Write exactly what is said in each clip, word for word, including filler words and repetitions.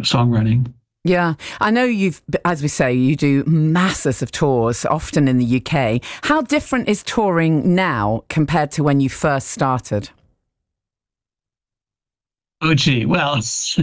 songwriting. Yeah, I know you've, as we say, you do masses of tours, often in the U K. How different is touring now compared to when you first started? Oh, gee. Well,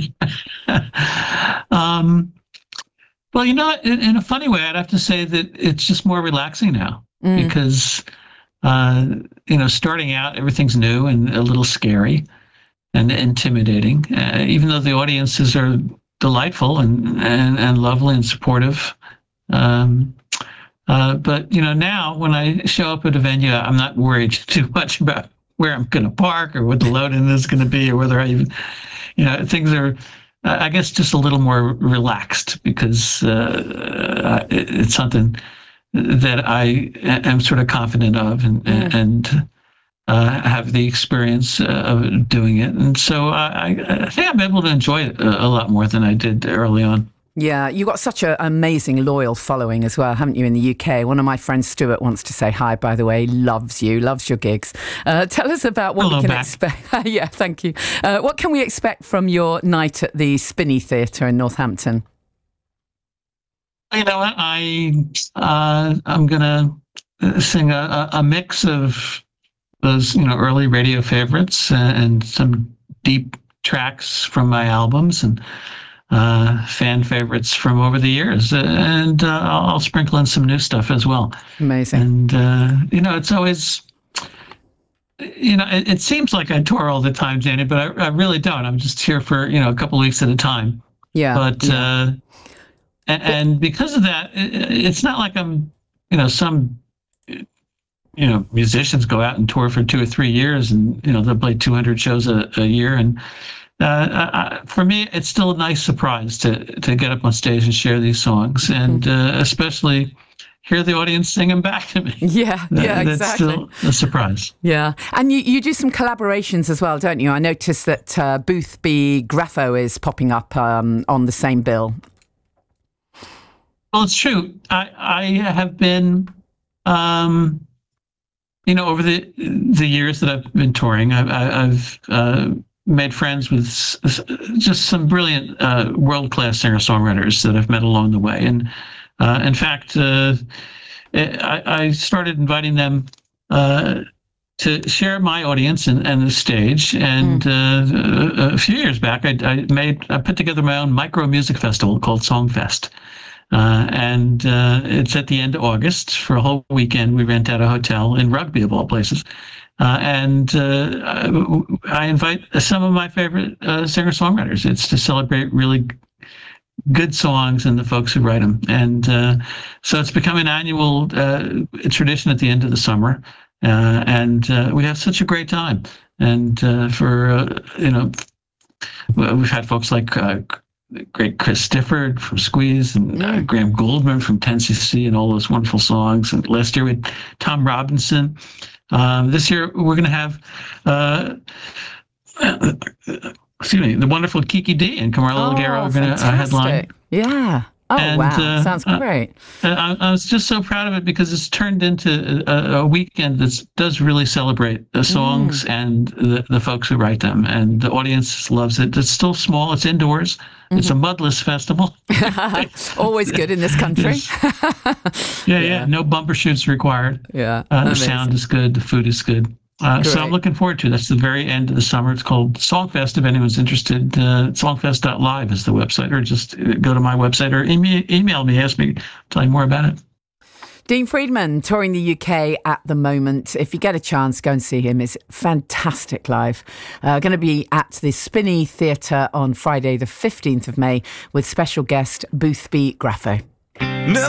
um, well, you know, in, in a funny way, I'd have to say that it's just more relaxing now Mm. because, uh, you know, starting out, everything's new and a little scary and intimidating, uh, even though the audiences are delightful and, and, and lovely and supportive. Um, uh, but, you know, now when I show up at a venue, I'm not worried too much about where I'm going to park or what the load-in is going to be or whether I even, you know, things are, uh, I guess, just a little more relaxed because uh, it, it's something that I am sort of confident of and, mm. and uh, have the experience uh, of doing it. And so I, I think I'm able to enjoy it a, a lot more than I did early on. Yeah, you've got such an amazing, loyal following as well, haven't you, in the U K? One of my friends, Stuart, wants to say hi, by the way. Loves you, loves your gigs. Uh, tell us about what Hello, we can back. expect. Yeah, thank you. Uh, what can we expect from your night at the Spinney Theatre in Northampton? You know what? I, uh, I'm going to sing a, a mix of those, you know, early radio favorites and some deep tracks from my albums and uh, fan favorites from over the years. And uh, I'll sprinkle in some new stuff as well. Amazing. And, uh, you know, it's always, you know, it, it seems like I tour all the time, Janie, but I, I really don't. I'm just here for, you know, a couple of weeks at a time. Yeah. But, yeah. uh, and, and because of that, it, it's not like I'm, you know, some, you know, musicians go out and tour for two or three years and, you know, they'll play two hundred shows a, a year. And uh, I, for me, it's still a nice surprise to, to get up on stage and share these songs and uh, especially hear the audience sing them back to me. Yeah, that, yeah, that's exactly. still a surprise. Yeah. And you, you do some collaborations as well, don't you? I noticed that uh, Boothby Grapho is popping up um, on the same bill. Well, it's true. I, I have been... Um, You know, over the the years that I've been touring, I've, I've uh, made friends with just some brilliant uh, world-class singer-songwriters that I've met along the way. And uh, in fact, uh, I, I started inviting them uh, to share my audience and, and the stage. And mm. uh, a, a few years back, I, I made I put together my own micro music festival called Songfest. Uh, and uh, it's at the end of August for a whole weekend. We rent out a hotel in Rugby, of all places. Uh, and uh, I invite some of my favorite uh, singer-songwriters. It's to celebrate really good songs and the folks who write them. And uh, so it's become an annual uh, tradition at the end of the summer. Uh, and uh, we have such a great time. And uh, for, uh, you know, we've had folks like uh, great Chris Stifford from Squeeze and uh, Graham Gouldman from ten C C and all those wonderful songs. And last year we had Tom Robinson. Um, this year we're going to have, uh, uh, excuse me, the wonderful Kiki D and Camarlo Ligero are going to uh, headline. Yeah. Oh, and, wow. Uh, Sounds great. Uh, I, I was just so proud of it because it's turned into a, a weekend that does really celebrate the songs mm. and the, the folks who write them. And the audience loves it. It's still small. It's indoors. Mm-hmm. It's a mudless festival. Always good in this country. yeah, yeah, yeah. No bumper shoots required. Yeah. Uh, the sound is good. The food is good. Uh, so I'm looking forward to it. That's the very end of the summer. It's called Songfest. If anyone's interested, uh, songfest dot live is the website, or just go to my website or email, email me, ask me, tell you more about it. Dean Friedman, touring the U K at the moment. If you get a chance, go and see him. It's fantastic live. Uh, going to be at the Spinney Theatre on Friday, the fifteenth of May, with special guest Boothby Grapho.